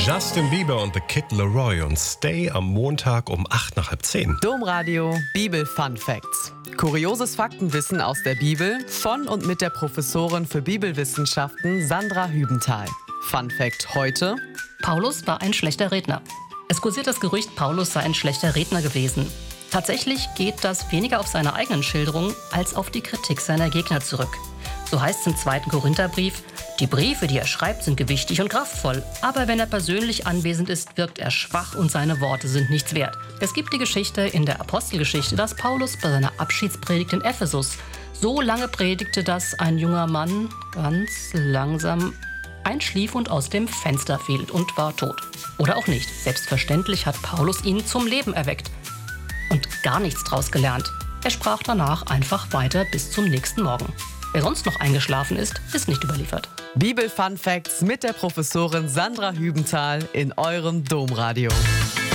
Justin Bieber und The Kid Laroi und Stay am Montag um 8:09. Domradio Bibel Fun Facts. Kurioses Faktenwissen aus der Bibel von und mit der Professorin für Bibelwissenschaften Sandra Hübenthal. Fun Fact heute: Paulus war ein schlechter Redner. Es kursiert das Gerücht, Paulus sei ein schlechter Redner gewesen. Tatsächlich geht das weniger auf seine eigenen Schilderungen als auf die Kritik seiner Gegner zurück. So heißt es im 2. Korintherbrief: Die Briefe, die er schreibt, sind gewichtig und kraftvoll. Aber wenn er persönlich anwesend ist, wirkt er schwach und seine Worte sind nichts wert. Es gibt die Geschichte in der Apostelgeschichte, dass Paulus bei seiner Abschiedspredigt in Ephesus so lange predigte, dass ein junger Mann ganz langsam einschlief und aus dem Fenster fiel und war tot. Oder auch nicht. Selbstverständlich hat Paulus ihn zum Leben erweckt und gar nichts draus gelernt. Er sprach danach einfach weiter bis zum nächsten Morgen. Wer sonst noch eingeschlafen ist, ist nicht überliefert. Bibel Fun Facts mit der Professorin Sandra Hübenthal in eurem Domradio.